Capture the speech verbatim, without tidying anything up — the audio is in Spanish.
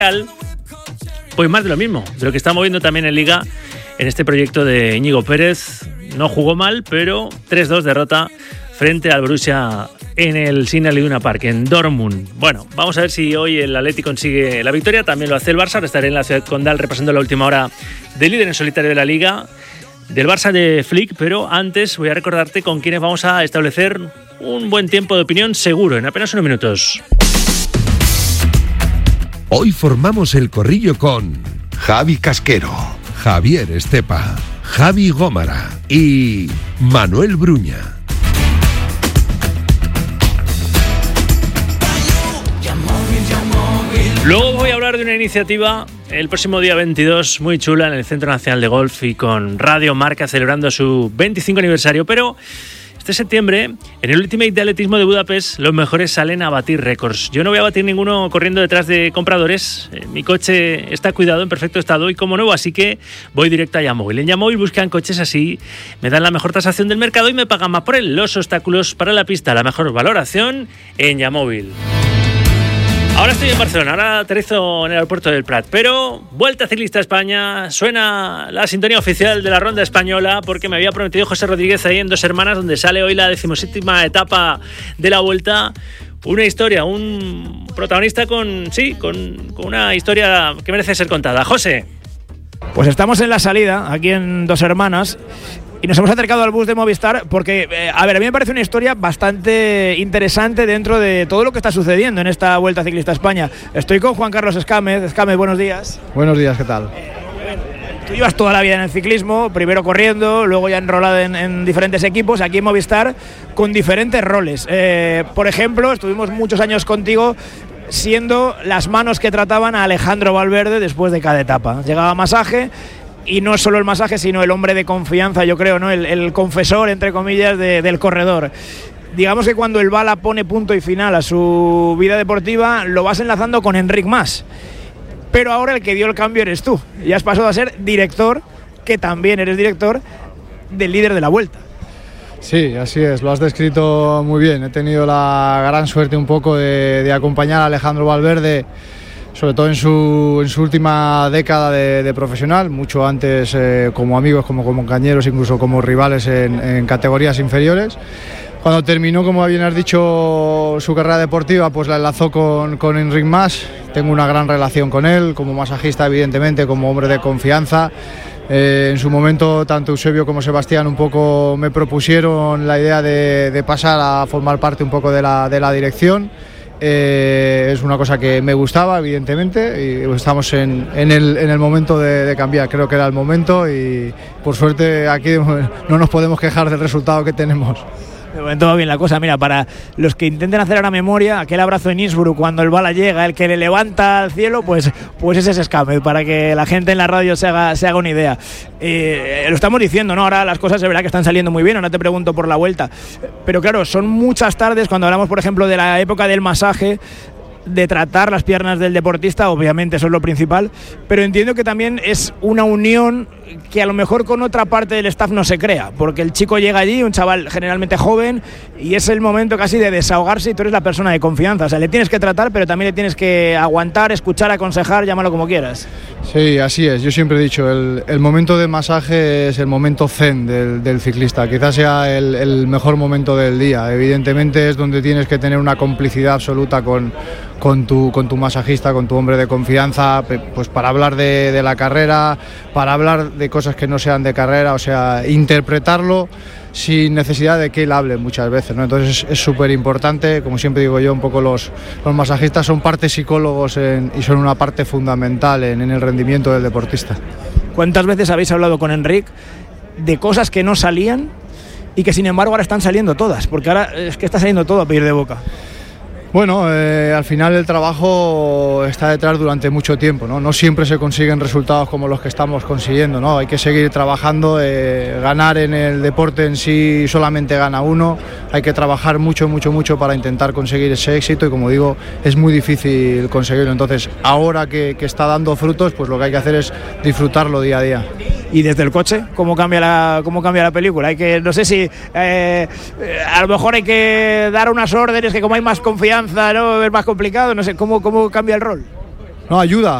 Pues más de lo mismo, de lo que está moviendo también en Liga en este proyecto de Íñigo Pérez. No jugó mal, pero tres dos derrota frente al Borussia en el Signal Iduna Park, en Dortmund. Bueno, vamos a ver si hoy el Atleti consigue la victoria. También lo hace el Barça. Ahora estaré en la ciudad condal repasando la última hora del líder en solitario de la Liga, del Barça de Flick, pero antes voy a recordarte con quienes vamos a establecer un buen tiempo de opinión seguro en apenas unos minutos. Hoy formamos el corrillo con Javi Casquero, Javier Estepa, Javi Gómara y Manuel Bruña. Luego voy a hablar de una iniciativa el próximo día veintidós muy chula en el Centro Nacional de Golf y con Radio Marca celebrando su veinticinco aniversario, pero este septiembre, en el Ultimate de Atletismo de Budapest, los mejores salen a batir récords. Yo no voy a batir ninguno corriendo detrás de compradores. Mi coche está cuidado, en perfecto estado y como nuevo, así que voy directo a Yamóvil. En Yamóvil buscan coches así, me dan la mejor tasación del mercado y me pagan más por él. Los obstáculos para la pista, la mejor valoración en Yamóvil. Ahora estoy en Barcelona, ahora aterrizo en el aeropuerto del Prat, pero Vuelta Ciclista a España, suena la sintonía oficial de la Ronda Española porque me había prometido José Rodríguez ahí en Dos Hermanas, donde sale hoy la decimoséptima etapa de la Vuelta. Una historia, un protagonista con, sí, con, con una historia que merece ser contada. José. Pues estamos en la salida, aquí en Dos Hermanas, y nos hemos acercado al bus de Movistar porque, eh, a ver, a mí me parece una historia bastante interesante dentro de todo lo que está sucediendo en esta Vuelta Ciclista a España. Estoy con Juan Carlos Escámez. Escámez, buenos días. Buenos días, ¿qué tal? Eh, tú llevas toda la vida en el ciclismo, primero corriendo, luego ya enrolado en, en diferentes equipos, aquí en Movistar, con diferentes roles. Eh, por ejemplo, estuvimos muchos años contigo siendo las manos que trataban a Alejandro Valverde después de cada etapa. Llegaba masaje. Y no solo el masaje, sino el hombre de confianza, yo creo, ¿no? El, el confesor, entre comillas, de, del corredor. Digamos que cuando el Bala pone punto y final a su vida deportiva, lo vas enlazando con Enric Mas. Pero ahora el que dio el cambio eres tú. Y has pasado a ser director, que también eres director, del líder de la Vuelta. Sí, así es, lo has descrito muy bien. He tenido la gran suerte un poco de, de acompañar a Alejandro Valverde, sobre todo en su, en su última década de, de profesional, mucho antes eh, como amigos, como, como compañeros, incluso como rivales en, en categorías inferiores. Cuando terminó, como bien has dicho, su carrera deportiva, pues la enlazó con, con Enric Mas. Tengo una gran relación con él, como masajista evidentemente, como hombre de confianza. Eh, en su momento tanto Eusebio como Sebastián un poco me propusieron la idea de, de pasar a formar parte un poco de la, de la dirección. Eh, es una cosa que me gustaba evidentemente y estamos en, en, el, en el momento de, de cambiar, creo que era el momento y por suerte aquí no nos podemos quejar del resultado que tenemos. De momento va bien la cosa. Mira, para los que intenten hacer ahora memoria, aquel abrazo en Innsbruck cuando el Bala llega, el que le levanta al cielo, pues, pues ese es Escámez, para que la gente en la radio se haga, se haga una idea. Eh, lo estamos diciendo, ¿no? Ahora las cosas de verdad que están saliendo muy bien, ahora te pregunto por la Vuelta. Pero claro, son muchas tardes, cuando hablamos, por ejemplo, de la época del masaje, de tratar las piernas del deportista, obviamente eso es lo principal, pero entiendo que también es una unión que a lo mejor con otra parte del staff no se crea, porque el chico llega allí, un chaval generalmente joven, y es el momento casi de desahogarse y tú eres la persona de confianza, o sea, le tienes que tratar, pero también le tienes que aguantar, escuchar, aconsejar, llámalo como quieras. Sí, así es, yo siempre he dicho, el, el momento de masaje es el momento zen del, del ciclista, quizás sea el, el mejor momento del día, evidentemente es donde tienes que tener una complicidad absoluta con con tu, con tu masajista, con tu hombre de confianza, pues para hablar de, de la carrera, para hablar de cosas que no sean de carrera, o sea, interpretarlo sin necesidad de que él hable muchas veces, ¿no? Entonces es súper importante, como siempre digo yo, un poco los, los masajistas son parte psicólogos en, y son una parte fundamental en, en el rendimiento del deportista. ¿Cuántas veces habéis hablado con Enric de cosas que no salían y que sin embargo ahora están saliendo todas? Porque ahora es que está saliendo todo a pedir de boca. Bueno, eh, al final el trabajo está detrás durante mucho tiempo, ¿no? No siempre se consiguen resultados como los que estamos consiguiendo, ¿no? Hay que seguir trabajando, eh, ganar en el deporte en sí solamente gana uno, hay que trabajar mucho, mucho, mucho para intentar conseguir ese éxito y como digo, es muy difícil conseguirlo. Entonces, ahora que, que está dando frutos, pues lo que hay que hacer es disfrutarlo día a día. Y desde el coche, ¿cómo cambia la, cómo cambia la película? Hay que, no sé si eh, a lo mejor hay que dar unas órdenes que como hay más confianza, ¿no? Es más complicado, no sé, ¿cómo, cómo cambia el rol? no, ayuda,